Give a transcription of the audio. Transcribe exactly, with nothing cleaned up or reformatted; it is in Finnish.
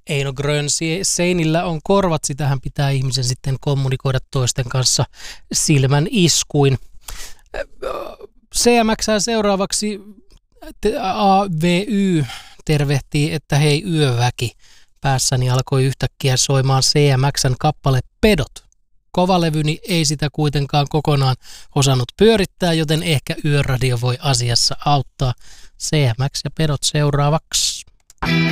Eino Grön, seinillä on korvat, sitähän pitää ihmisen sitten kommunikoida toisten kanssa silmän iskuin. C M X seuraavaksi A V Y tervehtii, että hei yöväki. Päässäni alkoi yhtäkkiä soimaan C M X:n kappale Pedot. Kovalevyni ei sitä kuitenkaan kokonaan osannut pyörittää, joten ehkä Yöradio voi asiassa auttaa. C M X ja Pedot seuraavaksi.